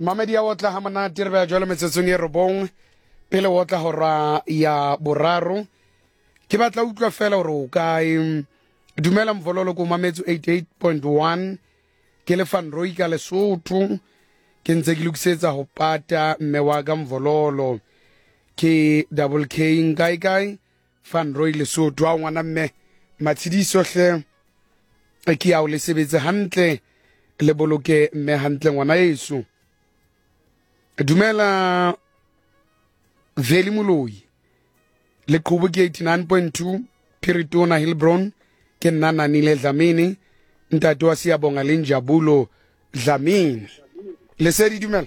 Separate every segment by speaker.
Speaker 1: Mamedi ya otla hamana tirbe jole metsetsong e robong pele otla hora ya boraro ke batla utlwa fela hore o kae dumela mvololo ko mametso 88.1 ke le Van Roy ka Lesotho ke ntse ke lukisetsa ho pata mme wa ka mvololo ke double K nkai Van Roy Lesotho a ngwana mme matshidiso hle ke ya o le sebetse hantle le boloke mme hantle ngwana yesu. Dumela Veli Moloi le Qhubu ke 89.2 Piritona Hillbron ke nna Nanile Dlamini ntate wa Siyabonga le Njabulo Dlamini le sedi dumela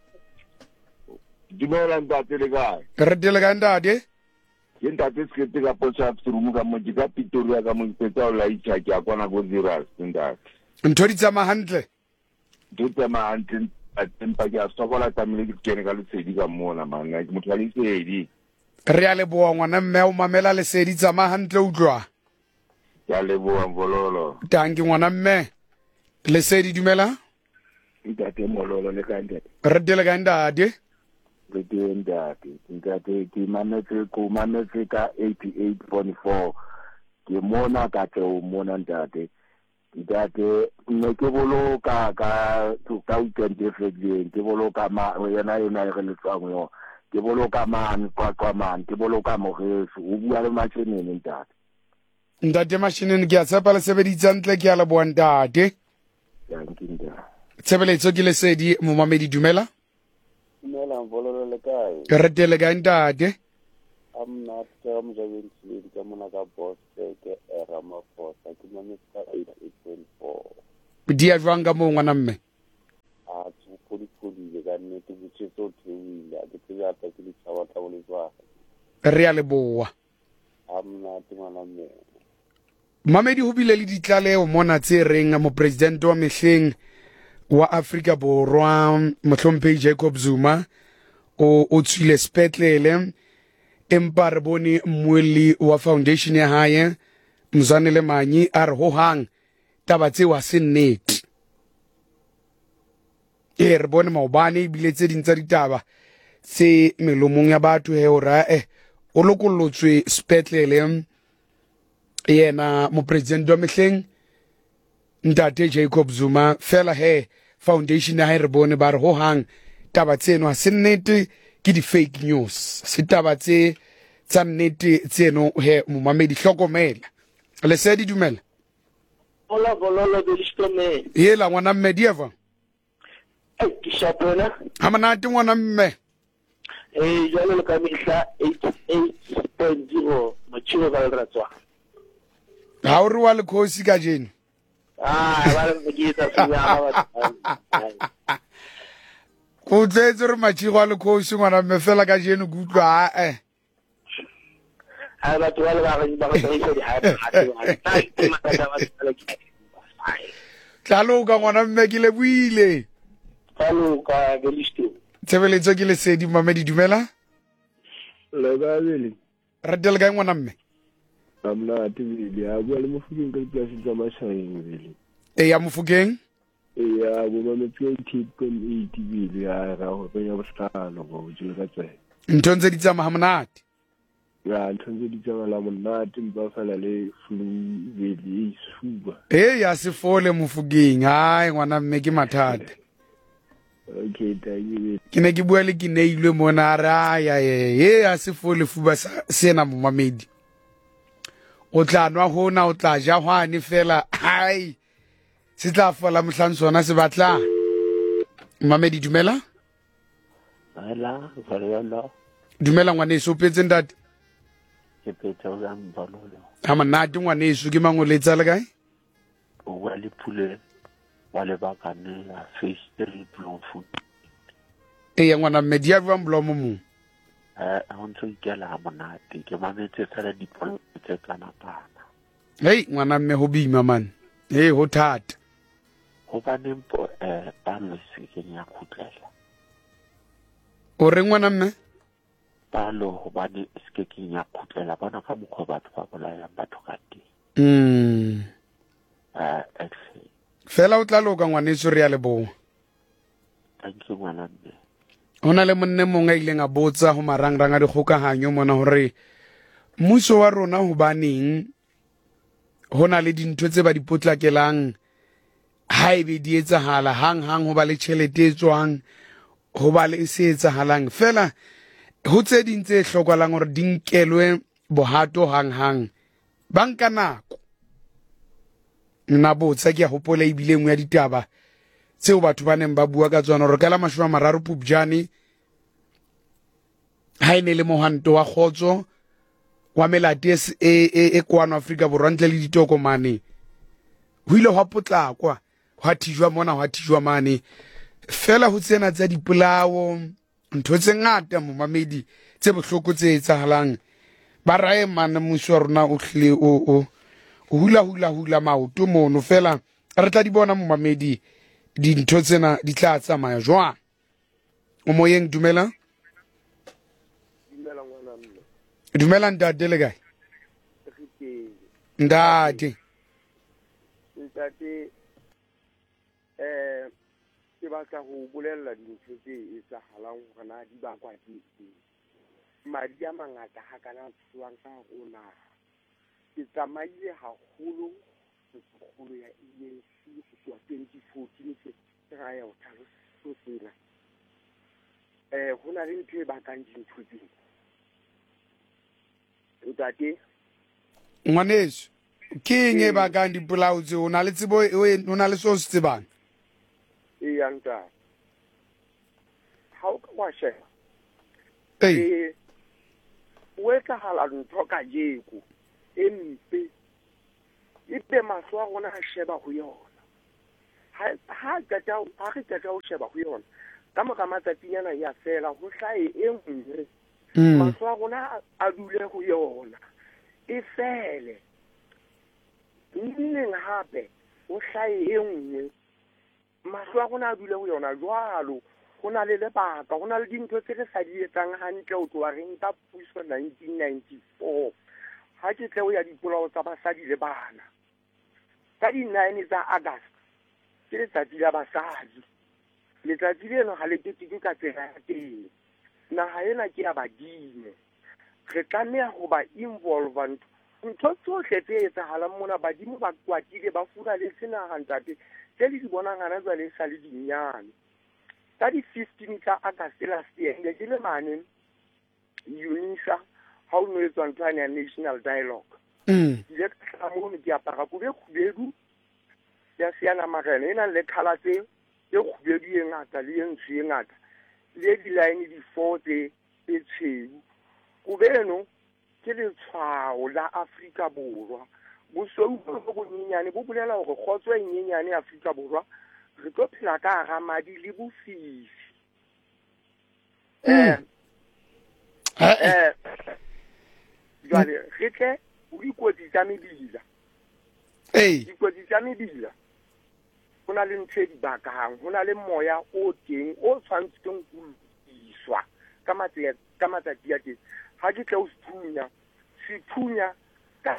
Speaker 2: ntate le kae
Speaker 1: re dile ka ntate
Speaker 2: ke ntate sekete ka potsa serumu ka motse ka Pretoria ka motse o la itsa ke a kwana go dira ntate
Speaker 1: ntho di tsama hantle
Speaker 2: hantle atempa ke a sokola tamile ke kene ka lesedi ka mona manga ke motho a lesedi
Speaker 1: re a leboa ngwana mme o mamela lesedi tsama hantle utlwa
Speaker 2: ya leboa mvololo
Speaker 1: tanki ngwana mme lesedi dumela
Speaker 2: ntate mololo le ka ntate
Speaker 1: re dile ka ntate
Speaker 2: re dile ntate ke mametse ka 88.4 ke mona ka tlo mona ntate ne ke boloka ka weekend e fedileng ke boloka yena e re letswang yo ke boloka man ke boloka mogeso o bua le machenene
Speaker 1: ntate machinene ke a tshepa le sebeditse ntle ke a leboa ntate tshebeletso ke lesedi momamedi dumela
Speaker 3: mvololo le kae
Speaker 1: re tele ka ntate
Speaker 3: amna tsaka mojabentsi ka mona ka boss ke Ramaphosa ke mametse 88.4
Speaker 1: dia jwang ka mo ngwana mme
Speaker 3: a tsupodi ka nnete botsetso theoile a ke tseba ta ke ditshaba tla boletswa
Speaker 1: re a leboa
Speaker 3: amna ngwana mme
Speaker 1: mamedi ho bile le ditlaleo mona tse reng mo president wa mehleng wa Afrika Borwa Mohlomphei Jacob Zuma o tswile spetlele empa re bone mmueli wa foundation ya hae Mzanele Manyi a re ho hang taba tse wa se nnete re bone maobane bile tse ding tsa ditaba tse melomong ya batho he ora o lokollotswe spetlele yena mo president wa mehleng ntate Jacob Zuma fela he foundation ya hae re bone ba re ho hang taba tseno ha se nnete ke di fake news se taba tse tsa nnete tseno he momamedi hlokomela lesedi dumela
Speaker 4: Hola vololo de listome
Speaker 1: yela ngwana mme dieva
Speaker 4: ke shapona
Speaker 1: hamanate ngwana mme
Speaker 4: jalo le ka mehla 88.0 motšhelo ba le ratswa
Speaker 1: ha o re wa le khosi ka jeno
Speaker 4: ba re ke etsa senyama
Speaker 1: o tsetse re matšhigo a le khosi ngwana mme fela ka jeno ke utlwa
Speaker 4: batho ba le ba go tsaisa di
Speaker 1: tlaloka ngwana mme ke leboile
Speaker 4: tlaloka ke listo
Speaker 1: tshebeletso ke lesedi mamedi dumela
Speaker 3: le ka bele
Speaker 1: re dile ka ngwana mme
Speaker 3: amna tibili a bua le mofukeng ka diplasi tsa mashaeng bele
Speaker 1: ya mofukeng
Speaker 3: ya bo mametse 88.8 bile ya ra go penya bohlano go jile ka tswe
Speaker 1: ntho ntse di tsama hamonate
Speaker 3: ya ntho ntse di tsamala monate mpa fela le flu bele suba
Speaker 1: ya se fole mofukeng hai ngwana mme ke mathata
Speaker 3: okay tayi
Speaker 1: ke ne ke bua le ke neilwe mona ra ya se fole fuba sena momamedi o tla nwa hona o tla ja hwane fela hai se tla fola mohlang sona se batla mamedi dumela
Speaker 3: ala valala
Speaker 1: dumela ngwaneso petse ntate
Speaker 3: ke peta ga mbalolo
Speaker 1: ha manate ngwaneso ke mangoletsa le kae
Speaker 3: o wa le phule wa le bakane la face three blond food
Speaker 1: ya ngwana mme dia bua mblomo mo
Speaker 3: a ntse ke la monate ke mametse fela dipolo tse kana kana
Speaker 1: ngwana mme ho bima man ho thata
Speaker 3: ho ba nempo palo se ke nya khutlela
Speaker 1: o re ngwana mme
Speaker 3: palo ho ba ne se ke nya khutlela bana ka mokho batho ba bolaya batho ka teng
Speaker 1: fela o tla loka ngwaneso re ya leboa
Speaker 3: Thank you ngwana mme.
Speaker 1: Hona le monne mongwe ileng a botsa ho marangrang a dikgokahanyo mona hore mmuso wa rona hobaneng hona le dintho tse ba di potlakelang ha ebe di etsahala hang ho ba le tjhelete e tswang ho ba le se etsahalang fela ho tse ding tse hlokahalang hore di nkelwe bohato hang ba nka nako. Nna botsa ke a hopola ebile nngwe ya ditaba tseo batho ba neng ba bua ka tsona hore ka la 30 Phupjane ha ene le mohanto wa khotso wa melate e kwano Afrika Borwa ntle le ditokomane ho ile hwa potlakwa hwa thijwa mona hwa thijwa mane fela ho tsena tsa dipolao ntho tse ngata momamedi tse bohloko tse etsahalang ba rae mana mmuso wa rona o hle o hula maoto mono fela re tla di bona momamedi dintho tsena di tla tsamaya jwang. O moyeng dumela
Speaker 3: ngwana mme.
Speaker 1: Dumela ntate le kae? Ntate
Speaker 3: ke batla ho bolella dintho tse etsahalang hore na di bakwa ke eng. Madi a mangata ha kana thuwang ka rona ke tsamaile haholo kgolo ya EAC ho 2014 ke tsaya ho tlhaloso sena. Hona le ntho e bakang dintho tsena. Ntate
Speaker 1: ngwaneso ke eng e bakang dipolao tse o na le tsebo o na le so se tsebang?
Speaker 3: Eya ntate. Ha o ka wa sheba o etsahala ntho ka jeko e mpe ipe mahlo a rona a sheba ho yona ha re qeta ho sheba ho yona ka mora matsatsinyana ya fela ho hlae e nngwe mahlo a rona a dule ho yona e fele nneng hape ho hlae e nngwe mahlo a rona a dule ho yona jwalo ho na le lebaka ho na le dintho tse re sa di etsang hantle ho tloha re nka puso 1994 ha ke tle ho ya dipolao tsa basadi le bana ka di 9 tsa August ke letsatsi la basadi. Letsatsi leno ha le keteke ka tsela ya teng. Naha ena ke ya badimo. Re tlameha ho ba involve ntho tsohle tse etsahalang mona badimo ba kwatile ba fura le senaha ntate tse di bonang hana jwale sa le dinyane. Ka di 15 tsa August last year ne ke le mane UNISA ha o no etswa ntho ya national dialogue. Ile ka mo ke apara go be khubedu ya siana magana ena le khala tse e khubedu e ngata le ntse e ngata le di line di 4 tse e tsheu go beno ke le tshwao la Afrika Borwa bo so go nyenyane bo bolela hore khotso e nyenyane Afrika Borwa re tlo phela ka ramadi le bofisi jwale re tle o dikotsi tsa mebila dikotsi tsa mebila ho na le ntho di bakang ho na le moya o teng o tshwantseng ho iswa ka matsatsi a teng ha ke tle o sethunya ka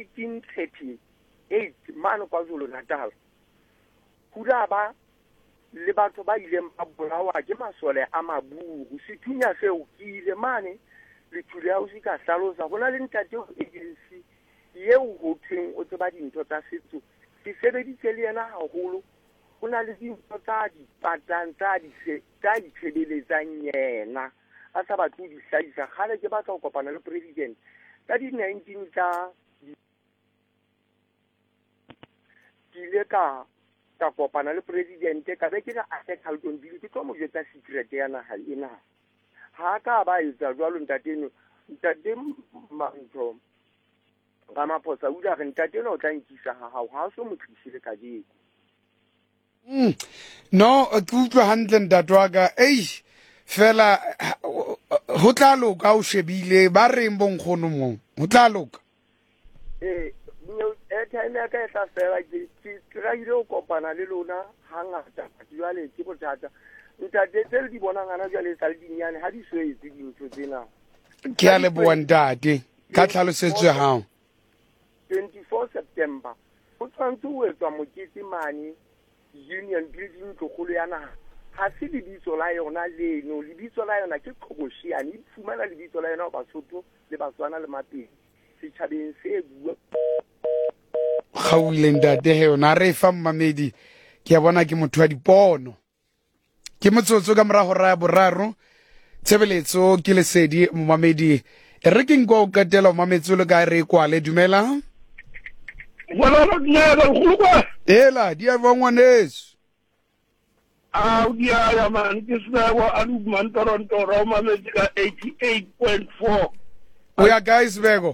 Speaker 3: 1838 mane KwaZulu Natal hula ba le batho ba ileng ba bolawa ke masole a maburu sethunya seo ke ile mane le thule ha o se ka hlalosa bona le ntate agency yeo ho thweng o tseba dintho tsa setso ke sebeditse le yena haholo hona le dintho tsa dipatang tsa ditshebeletsang yena a sa batho di hlahisa gale ke batla go kopana le president ka di 19 tsa ile ka kopana le president ka be ke ga asset Halton Bill ke tlo mo jetsa secret ya naha ena ha ka ba etsa jwalo ntate Manto Ramaphosa o re ntate no tla nkisa ha so mo tlisile ka jeko
Speaker 1: no ke utlwa hantle ntate wa ka fela ho tla loka o shebile ba reng bonkgono mo ho tla loka
Speaker 3: time ka etla fela ke ra ile go kopana le lona hangata jwale ke bothata ntate tse di bona ngana jwale sa le dinyane ha di so etse dintho tsena
Speaker 1: ke a le bua ntate ka tlhalosetso hao
Speaker 3: 24 September o tshwantse o etswa mokete mane Union Building tlogolo ya naha ga se lebitso la yona leno lebitso la yona ke Qhoboshiyane e fumana lebitso la yona Basotho le Batswana le Mapedi setšhabeng se bua
Speaker 1: gaule ntate he yona re fa mmamedi ke a bona ke motho wa dipono ke motsotso ka morago ra boraro tshebeletso ke lesedi mmamedi e re ke nko o katela mmametso le ka re kwale dumela
Speaker 4: Wala dumela khulwa.
Speaker 1: ela di a bongwaneso
Speaker 4: Dia ya man ke sna wa anu man Toronto Roma Medica 88.4.
Speaker 1: o ya guys bego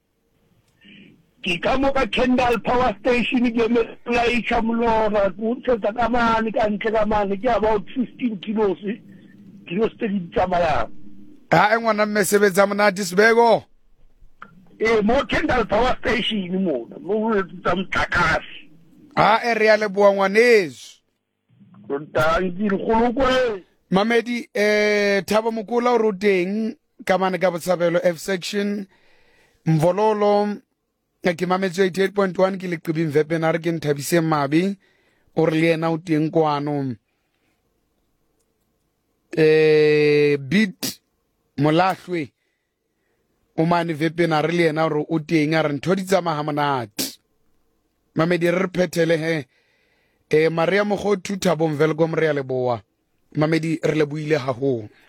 Speaker 4: Ke ka mo ka Kendall Power Station ke me la ichamlora kutse ka mani ka ntle ka mani ke about 15 kilos tse di tsamaya.
Speaker 1: a engwana mmesebetsa monate sebego
Speaker 4: Mo Kendall Power Station mo tsa mtakasi.
Speaker 1: a e re ya le boangwaneso
Speaker 4: Ntangi khulukwe.
Speaker 1: mamedi Thabo Mokula o ruteng ka mane ka botshabelo F section mvololo ke mametse 88.1 ke le qibing vepenar ke nthabise mabi o re le yena o teng kwano beat molahlwe o mane vepenar le yena o re o teng a re ntho di tsamaya monate mamedi re phethele he Maria Mogothu Thabo Mvelko mre ya leboa mamedi re le buile haholo